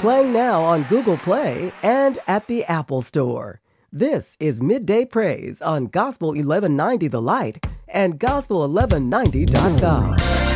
Playing now on Google Play and at the Apple Store. This is Midday Praise on Gospel 1190 The Light and Gospel1190.com.